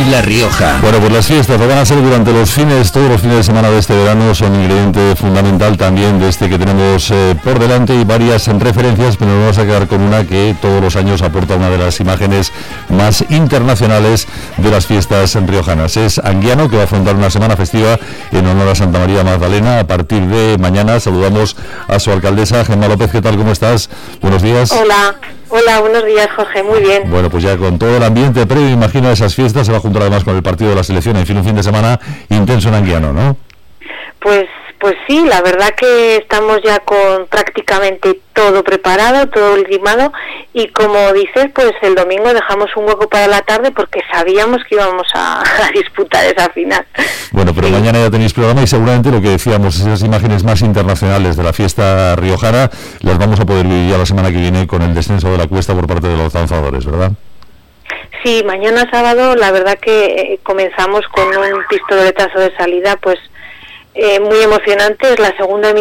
La Rioja. Bueno, pues las fiestas lo van a ser durante todos los fines de semana de este verano, son un ingrediente fundamental también de este que tenemos por delante, y varias referencias, pero nos vamos a quedar con una que todos los años aporta una de las imágenes más internacionales de las fiestas riojanas. Es Anguiano, que va a afrontar una semana festiva en honor a Santa María Magdalena. A partir de mañana saludamos a su alcaldesa, Gemma López. ¿Qué tal? ¿Cómo estás? Buenos días. Hola, buenos días, Jorge, muy bien. Bueno, pues ya con todo el ambiente previo, imagino, a esas fiestas, se va a juntar además con el partido de la selección, en fin, un fin de semana intenso en Anguiano, ¿no? Pues sí, la verdad que estamos ya con prácticamente todo preparado, todo limado, y como dices, pues el domingo dejamos un hueco para la tarde porque sabíamos que íbamos a disputar esa final. Bueno, pero sí, mañana ya tenéis programa y seguramente lo que decíamos, esas imágenes más internacionales de la fiesta riojana, las vamos a poder vivir ya la semana que viene con el descenso de la cuesta por parte de los danzadores, ¿verdad? Sí, mañana sábado la verdad que comenzamos con un pistoletazo de salida, pues muy emocionante. Es la segunda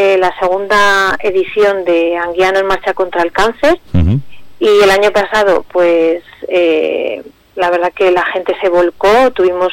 edición de Anguiano en Marcha contra el Cáncer. Uh-huh. Y el año pasado, pues la verdad que la gente se volcó. Tuvimos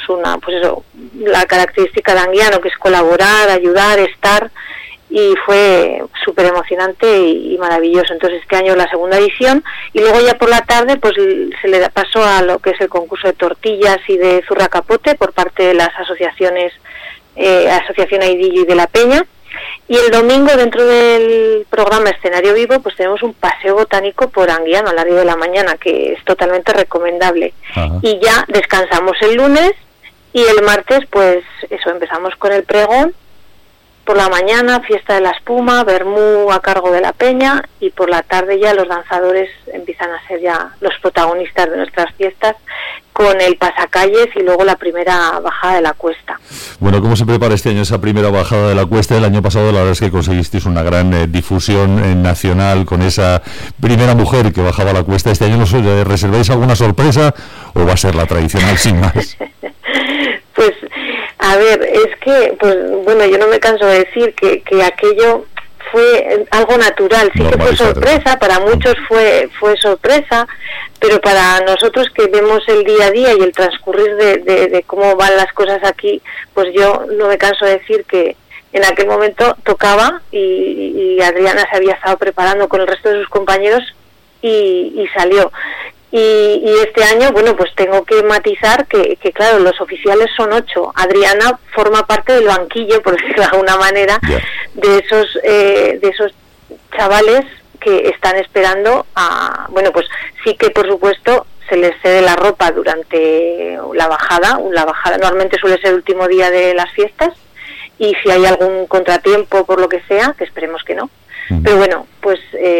la característica de Anguiano, que es colaborar, ayudar, estar, y fue súper emocionante y maravilloso. Entonces este año es la segunda edición, y luego ya por la tarde pues se le pasó a lo que es el concurso de tortillas y de zurra capote por parte de las asociaciones, Asociación Aidillo y de la Peña. Y el domingo, dentro del programa Escenario Vivo, pues tenemos un paseo botánico por Anguiano a las 10 de la mañana, que es totalmente recomendable. Ajá. Y ya descansamos el lunes, y el martes pues eso, empezamos con el pregón. Por la mañana, fiesta de la espuma, vermú a cargo de la Peña, y por la tarde ya los danzadores empiezan a ser ya los protagonistas de nuestras fiestas, con el pasacalles y luego la primera bajada de la cuesta. Bueno, ¿cómo se prepara este año esa primera bajada de la cuesta? El año pasado la verdad es que conseguisteis una gran difusión nacional con esa primera mujer que bajaba la cuesta. ¿Este año reserváis alguna sorpresa o va a ser la tradicional sin más? Pues a ver, es que, pues bueno, yo no me canso de decir que aquello fue algo natural. Sí que fue sorpresa, para muchos fue sorpresa, pero para nosotros que vemos el día a día y el transcurrir de cómo van las cosas aquí, pues yo no me canso de decir que en aquel momento tocaba, y Adriana se había estado preparando con el resto de sus compañeros y salió. Y este año, bueno, pues tengo que matizar que claro, los oficiales son 8. Adriana forma parte del banquillo, por decirlo de alguna manera, de esos chavales que están esperando a... Bueno, pues sí que por supuesto se les cede la ropa durante la bajada. La bajada normalmente suele ser el último día de las fiestas, y si hay algún contratiempo por lo que sea, que esperemos que no. Pero bueno, pues...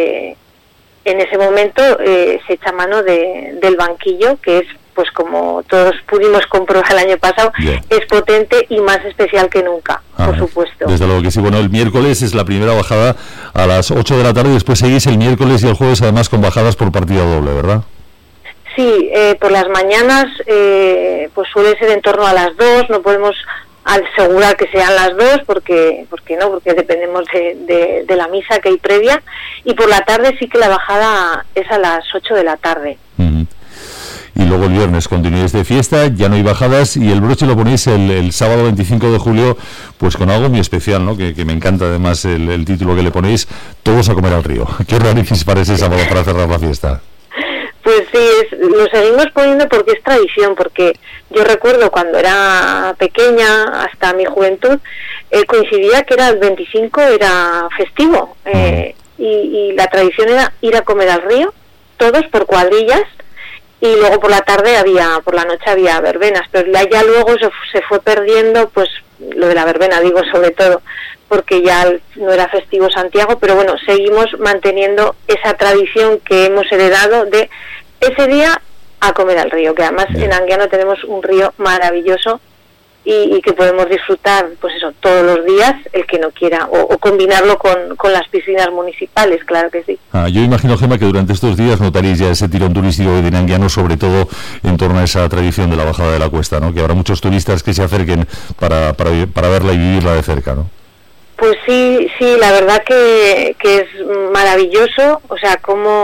en ese momento se echa mano del banquillo, que es, pues como todos pudimos comprobar el año pasado, es potente y más especial que nunca, por supuesto. Desde luego que sí. Bueno, el miércoles es la primera bajada a las 8 de la tarde, y después seguís el miércoles y el jueves además con bajadas por partida doble, ¿verdad? Sí, por las mañanas pues suele ser en torno a las 2, no podemos asegurar que sean las 2 porque dependemos de la misa que hay previa, y por la tarde sí que la bajada es a las 8 de la tarde. Uh-huh. Y luego el viernes continuáis de fiesta, ya no hay bajadas, y el broche lo ponéis el sábado 25 de julio, pues con algo muy especial, ¿no? Que me encanta además el título que le ponéis, Todos a comer al río. ¿Qué organizáis para ese sábado para cerrar la fiesta? Pues sí, lo seguimos poniendo porque es tradición, porque yo recuerdo cuando era pequeña, hasta mi juventud, coincidía que era el 25, era festivo, y la tradición era ir a comer al río, todos por cuadrillas, y luego por la noche había verbenas, pero ya luego se fue perdiendo, pues lo de la verbena, digo, sobre todo, porque ya no era festivo Santiago, pero bueno, seguimos manteniendo esa tradición que hemos heredado de ese día a comer al río, que además en Anguiano tenemos un río maravilloso y que podemos disfrutar, pues eso, todos los días, el que no quiera, o combinarlo con las piscinas municipales, claro que sí. Yo imagino, Gemma, que durante estos días notaréis ya ese tirón turístico que tiene Anguiano, sobre todo en torno a esa tradición de la bajada de la cuesta, ¿no? Que habrá muchos turistas que se acerquen para verla y vivirla de cerca, ¿no? Pues sí, la verdad que es maravilloso, o sea, como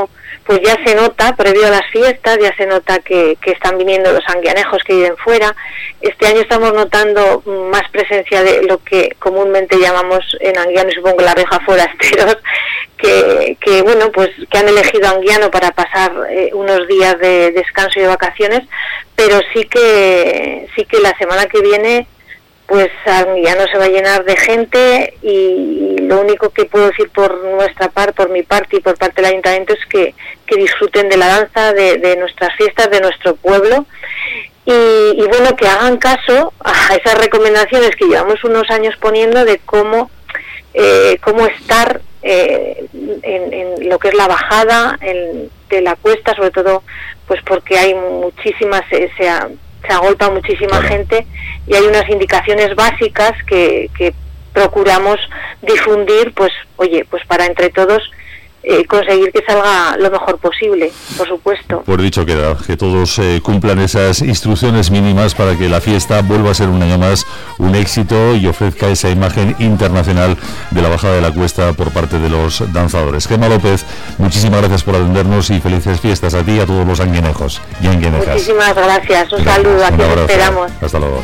pues ya se nota, previo a las fiestas, ya se nota que están viniendo los anguianejos que viven fuera. Este año estamos notando más presencia de lo que comúnmente llamamos en Anguiano, y supongo que La Rioja, forasteros, que bueno, pues que han elegido Anguiano para pasar unos días de descanso y de vacaciones, pero sí que la semana que viene pues Anguiano se va a llenar de gente, y lo único que puedo decir por mi parte y por parte del Ayuntamiento es que disfruten de la danza, de nuestras fiestas, de nuestro pueblo, y bueno, que hagan caso a esas recomendaciones que llevamos unos años poniendo de cómo estar en lo que es la bajada de la cuesta, sobre todo pues porque hay muchísimas, se agolpa muchísima gente, y hay unas indicaciones básicas que procuramos difundir, pues oye, pues para entre todos conseguir que salga lo mejor posible, por supuesto. Por dicho queda, que todos cumplan esas instrucciones mínimas para que la fiesta vuelva a ser un año más un éxito y ofrezca esa imagen internacional de la bajada de la cuesta por parte de los danzadores. Gemma López, muchísimas gracias por atendernos y felices fiestas a ti y a todos los anguianejos y anguianejas. Muchísimas gracias, un saludo, aquí os esperamos. Hasta luego.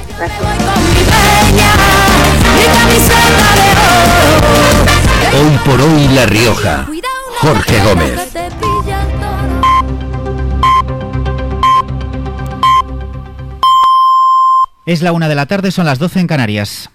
Hoy por hoy La Rioja. Jorge Gómez. Es la 1 de la tarde, son las 12 en Canarias.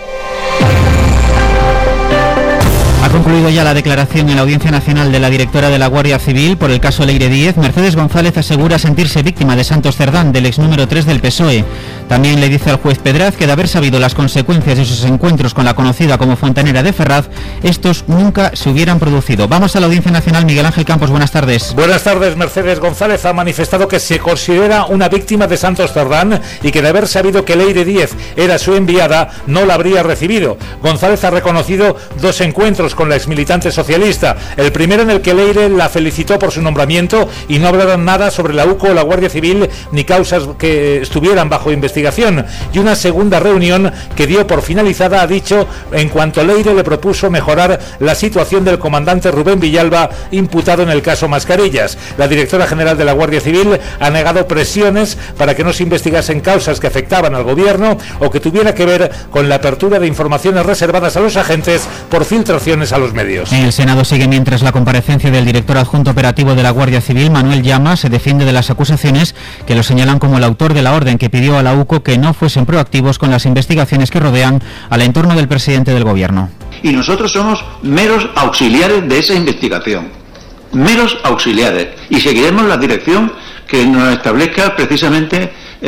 Ha concluido ya la declaración en la Audiencia Nacional de la directora de la Guardia Civil por el caso Leire Díez. Mercedes González asegura sentirse víctima de Santos Cerdán, del ex número 3 del PSOE. También le dice al juez Pedraz que de haber sabido las consecuencias de sus encuentros con la conocida como Fontanera de Ferraz, estos nunca se hubieran producido. Vamos a la Audiencia Nacional. Miguel Ángel Campos, buenas tardes. Buenas tardes. Mercedes González ha manifestado que se considera una víctima de Santos Cerdán y que de haber sabido que Leire Díez era su enviada, no la habría recibido. González ha reconocido dos encuentros con la exmilitante socialista. El primero en el que Leire la felicitó por su nombramiento y no hablaron nada sobre la UCO o la Guardia Civil ni causas que estuvieran bajo investigación. Y una segunda reunión que dio por finalizada, ha dicho, en cuanto Leire le propuso mejorar la situación del comandante Rubén Villalba, imputado en el caso Mascarillas. La directora general de la Guardia Civil ha negado presiones para que no se investigasen causas que afectaban al gobierno o que tuviera que ver con la apertura de informaciones reservadas a los agentes por filtraciones a los medios. En el Senado sigue mientras la comparecencia del director adjunto operativo de la Guardia Civil, Manuel Llama, se defiende de las acusaciones que lo señalan como el autor de la orden que pidió a la UCO que no fuesen proactivos con las investigaciones que rodean al entorno del presidente del gobierno. Y nosotros somos meros auxiliares de esa investigación, meros auxiliares, y seguiremos la dirección que nos establezca precisamente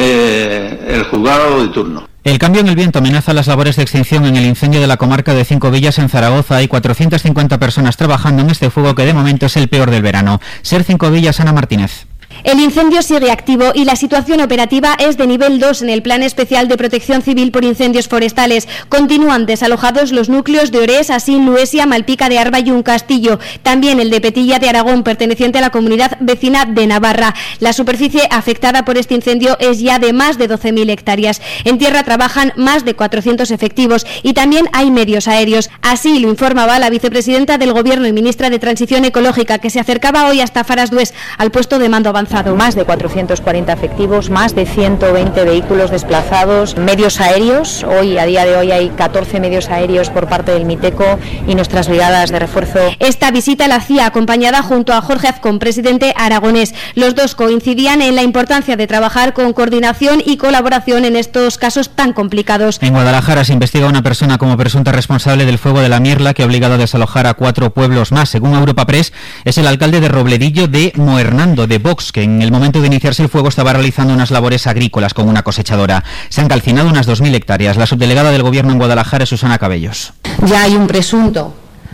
el juzgado de turno. El cambio en el viento amenaza las labores de extinción en el incendio de la comarca de Cinco Villas en Zaragoza. Hay 450 personas trabajando en este fuego que de momento es el peor del verano. Ser Cinco Villas, Ana Martínez. El incendio sigue activo y la situación operativa es de nivel 2 en el Plan Especial de Protección Civil por Incendios Forestales. Continúan desalojados los núcleos de Orés, Asín, Luesia, Malpica de Arba y Un Castillo. También el de Petilla de Aragón, perteneciente a la comunidad vecina de Navarra. La superficie afectada por este incendio es ya de más de 12.000 hectáreas. En tierra trabajan más de 400 efectivos y también hay medios aéreos. Así lo informaba la vicepresidenta del Gobierno y ministra de Transición Ecológica, que se acercaba hoy hasta Faras Dués, al puesto de mando avanzado. Más de 440 efectivos, más de 120 vehículos desplazados, medios aéreos. Hoy, a día de hoy, hay 14 medios aéreos por parte del MITECO y nuestras brigadas de refuerzo. Esta visita la hacía acompañada junto a Jorge Azcón, presidente aragonés. Los dos coincidían en la importancia de trabajar con coordinación y colaboración en estos casos tan complicados. En Guadalajara se investiga a una persona como presunta responsable del fuego de la Mierla, que ha obligado a desalojar a 4 pueblos más. Según Europa Press, es el alcalde de Robledillo de Moernando, de Vox, que en el momento de iniciarse el fuego estaba realizando unas labores agrícolas con una cosechadora. Se han calcinado unas 2.000 hectáreas. La subdelegada del Gobierno en Guadalajara es Susana Cabellos. Ya hay un presunto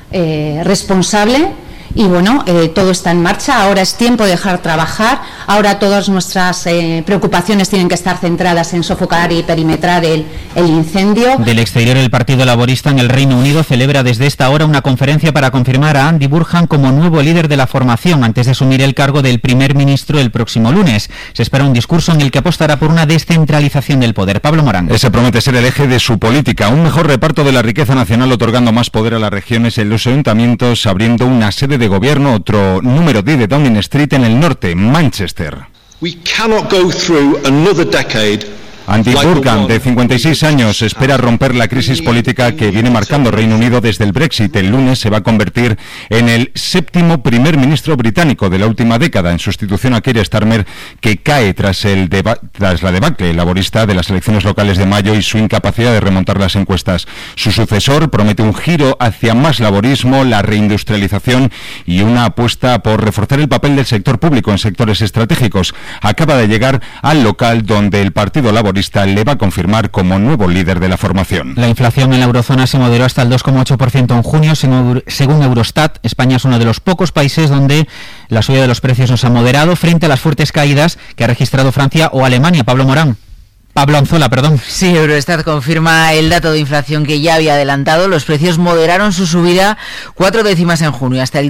responsable y bueno, todo está en marcha. Ahora es tiempo de dejar trabajar. Ahora todas nuestras preocupaciones tienen que estar centradas en sofocar y perimetrar el incendio. Del exterior, el Partido Laborista en el Reino Unido celebra desde esta hora una conferencia para confirmar a Andy Burnham como nuevo líder de la formación antes de asumir el cargo del primer ministro el próximo lunes. Se espera un discurso en el que apostará por una descentralización del poder. Pablo Morán. Ese promete ser el eje de su política, un mejor reparto de la riqueza nacional, otorgando más poder a las regiones y los ayuntamientos, abriendo una sede de gobierno, otro número 10 de Downing Street en el norte, Manchester. We cannot go through another decade. Andy Burgan, de 56 años, espera romper la crisis política que viene marcando Reino Unido desde el Brexit. El lunes se va a convertir en el 7º primer ministro británico de la última década, en sustitución a Keir Starmer, que cae tras la debacle laborista de las elecciones locales de mayo y su incapacidad de remontar las encuestas. Su sucesor promete un giro hacia más laborismo, la reindustrialización y una apuesta por reforzar el papel del sector público en sectores estratégicos. Acaba de llegar al local donde el Partido Laborista le va a confirmar como nuevo líder de la formación. La inflación en la eurozona se moderó hasta el 2,8% en junio, según Eurostat. España es uno de los pocos países donde la subida de los precios no se ha moderado frente a las fuertes caídas que ha registrado Francia o Alemania. Pablo Anzola, perdón. Sí, Eurostat confirma el dato de inflación que ya había adelantado. Los precios moderaron su subida 4 décimas en junio, hasta el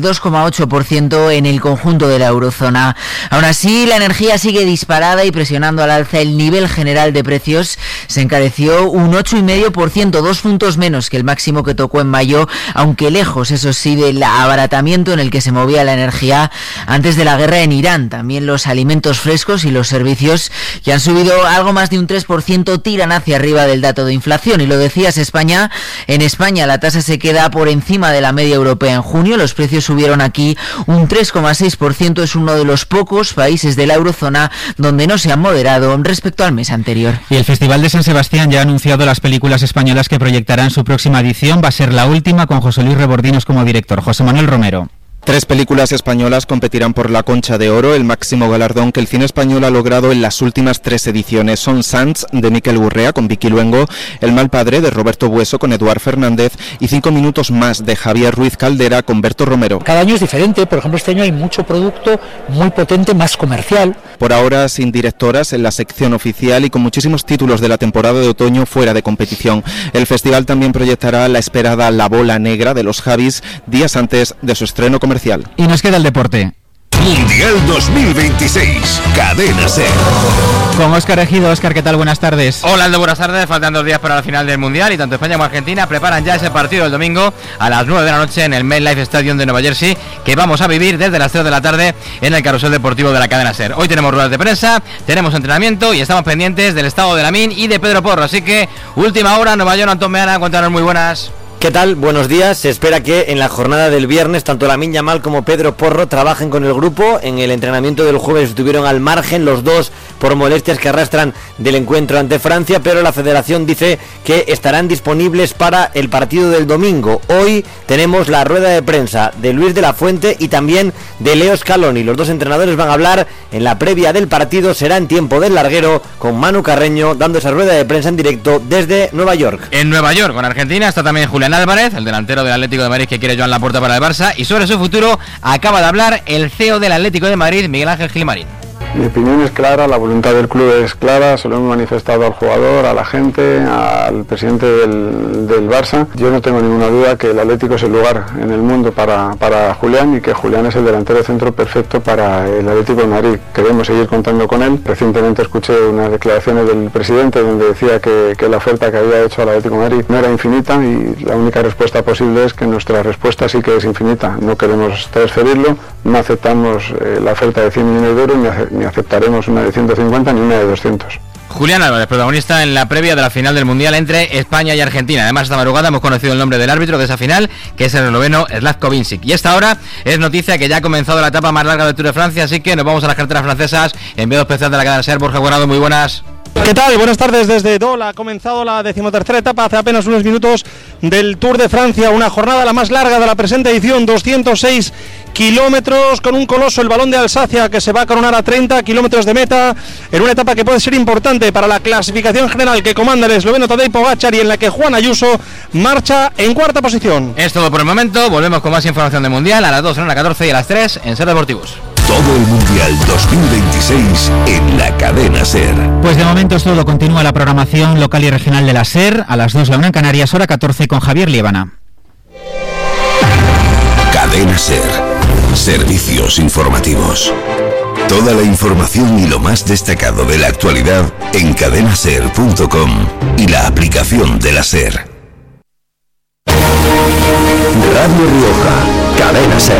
2,8% en el conjunto de la eurozona. Aún así, la energía sigue disparada y presionando al alza el nivel general de precios. Se encareció un 8,5%, 2 puntos menos que el máximo que tocó en mayo, aunque lejos, eso sí, del abaratamiento en el que se movía la energía antes de la guerra en Irán. También los alimentos frescos y los servicios, que han subido algo más de un 3%, tiran hacia arriba del dato de inflación. Y lo decías, España. En España la tasa se queda por encima de la media europea en junio. Los precios subieron aquí un 3,6%. Es uno de los pocos países de la eurozona donde no se han moderado respecto al mes anterior. Y el Festival de San Sebastián ya ha anunciado las películas españolas que proyectará en su próxima edición. Va a ser la última, con José Luis Rebordinos como director. José Manuel Romero. 3 películas españolas competirán por la Concha de Oro, el máximo galardón que el cine español ha logrado en las últimas 3 ediciones. Son Sants, de Miquel Gurrea, con Vicky Luengo, El mal padre, de Roberto Bueso, con Eduard Fernández, y 5 minutos más, de Javier Ruiz Caldera, con Berto Romero. Cada año es diferente. Por ejemplo, este año hay mucho producto muy potente, más comercial. Por ahora sin directoras en la sección oficial y con muchísimos títulos de la temporada de otoño fuera de competición. El festival también proyectará la esperada La Bola Negra de los Javis días antes de su estreno comercial. Y nos queda el deporte. Mundial 2026, Cadena SER. Con Óscar Ejido. Óscar, ¿qué tal? Buenas tardes. Hola, Aldo, buenas tardes. Faltan 2 días para la final del Mundial y tanto España como Argentina preparan ya ese partido el domingo a las 9 de la noche en el MetLife Stadium de Nueva Jersey, que vamos a vivir desde las 3 de la tarde en el carrusel deportivo de la cadena SER. Hoy tenemos ruedas de prensa, tenemos entrenamiento y estamos pendientes del estado de Lamine y de Pedro Porro. Así que, última hora, Nueva York, Antón Meana, cuéntanos, muy buenas. ¿Qué tal? Buenos días. Se espera que en la jornada del viernes tanto Lamine Yamal como Pedro Porro trabajen con el grupo. En el entrenamiento del jueves estuvieron al margen los dos por molestias que arrastran del encuentro ante Francia, pero la federación dice que estarán disponibles para el partido del domingo. Hoy tenemos la rueda de prensa de Luis de la Fuente y también de Leo Scaloni. Los dos entrenadores van a hablar en la previa del partido. Será en tiempo del larguero, con Manu Carreño dando esa rueda de prensa en directo desde Nueva York. En Nueva York, con Argentina, está también Julián Álvarez, el delantero del Atlético de Madrid, que quiere Joan Laporta para el Barça, y sobre su futuro acaba de hablar el CEO del Atlético de Madrid, Miguel Ángel Gilmarín. Mi opinión es clara, la voluntad del club es clara, se lo hemos manifestado al jugador, a la gente, al presidente del Barça. Yo no tengo ninguna duda que el Atlético es el lugar en el mundo para Julián y que Julián es el delantero centro perfecto para el Atlético de Madrid. Queremos seguir contando con él. Recientemente escuché unas declaraciones del presidente donde decía que la oferta que había hecho al Atlético de Madrid no era infinita y la única respuesta posible es que nuestra respuesta sí que es infinita. No queremos transferirlo, no aceptamos la oferta de 100 millones de euros ni aceptaremos una de 150 ni una de 200. Julián Álvarez, protagonista en la previa de la final del Mundial entre España y Argentina. Además, esta madrugada hemos conocido el nombre del árbitro de esa final, que es el esloveno Zlatko Vincic. Y esta hora es noticia que ya ha comenzado la etapa más larga del Tour de Francia, así que nos vamos a las carreteras francesas. Enviado especial de la cadena SER, Borja Guardado, muy buenas. ¿Qué tal? Buenas tardes desde Dole. Ha comenzado la 13ª etapa hace apenas unos minutos del Tour de Francia, una jornada la más larga de la presente edición, 206 kilómetros, con un coloso, el Balón de Alsacia, que se va a coronar a 30 kilómetros de meta, en una etapa que puede ser importante para la clasificación general que comanda el esloveno Tadej Pogačar y en la que Juan Ayuso marcha en 4ª posición. Es todo por el momento, volvemos con más información del Mundial a las 2 en la 14 y a las 3 en SER Deportivos. Todo el Mundial 2026 en la cadena SER. Pues de momento es todo. Continúa la programación local y regional de la SER a las 2 la 1 en Canarias, hora 14 con Javier Liébana. Cadena SER. Servicios informativos. Toda la información y lo más destacado de la actualidad en cadenaser.com y la aplicación de la SER. Radio Rioja, Cadena SER.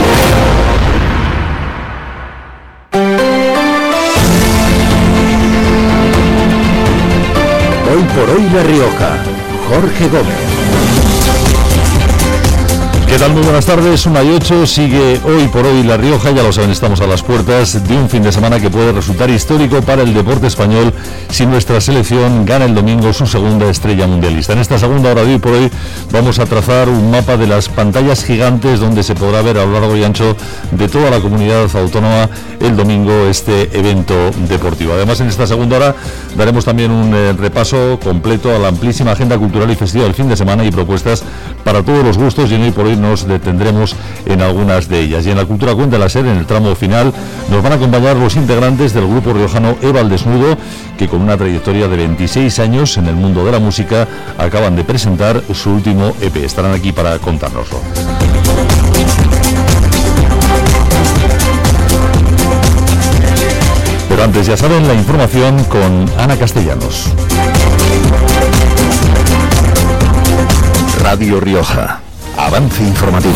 Hoy por hoy La Rioja. Jorge Gómez. ¿Qué tal? Muy buenas tardes, 1:08, sigue Hoy por Hoy La Rioja, ya lo saben, estamos a las puertas de un fin de semana que puede resultar histórico para el deporte español si nuestra selección gana el domingo su segunda estrella mundialista. En esta segunda hora de Hoy por Hoy vamos a trazar un mapa de las pantallas gigantes donde se podrá ver a lo largo y ancho de toda la comunidad autónoma el domingo este evento deportivo. Además, en esta segunda hora daremos también un repaso completo a la amplísima agenda cultural y festiva del fin de semana y propuestas para todos los gustos, y en Hoy por Hoy nos detendremos en algunas de ellas. Y en la Cultura Cuenta la SER, en el tramo final, nos van a acompañar los integrantes del grupo riojano Eva al Desnudo, que con una trayectoria de 26 años en el mundo de la música acaban de presentar su último EP. Estarán aquí para contárnoslo. Pero antes, ya saben, la información con Ana Castellanos. Radio Rioja. Avance informativo.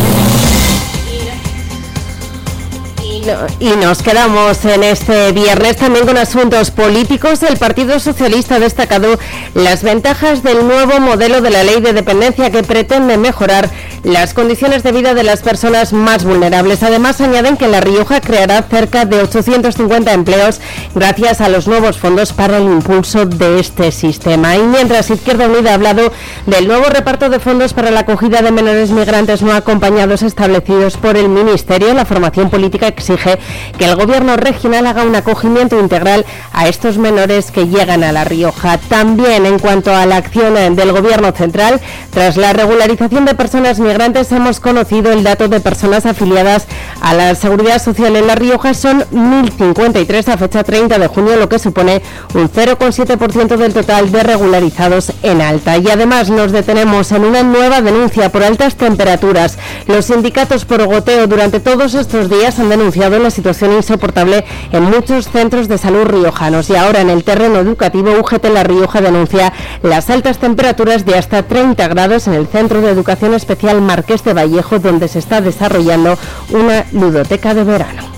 Y nos quedamos en este viernes también con asuntos políticos. El Partido Socialista ha destacado las ventajas del nuevo modelo de la ley de dependencia que pretende mejorar las condiciones de vida de las personas más vulnerables. Además, añaden que La Rioja creará cerca de 850 empleos gracias a los nuevos fondos para el impulso de este sistema. Y mientras Izquierda Unida ha hablado del nuevo reparto de fondos para la acogida de menores migrantes no acompañados establecidos por el Ministerio, la formación política exige que el gobierno regional haga un acogimiento integral a estos menores que llegan a La Rioja. También, en cuanto a la acción del gobierno central, tras la regularización de personas migrantes, hemos conocido el dato de personas afiliadas a la Seguridad Social en La Rioja. Son 1.053 a fecha 30 de junio, lo que supone un 0,7% del total de regularizados en alta. Y además nos detenemos en una nueva denuncia por altas temperaturas. Los sindicatos por goteo durante todos estos días han denunciado la situación insoportable en muchos centros de salud riojanos, y ahora en el terreno educativo UGT La Rioja denuncia las altas temperaturas de hasta 30 grados en el Centro de Educación Especial Marqués de Vallejo, donde se está desarrollando una ludoteca de verano.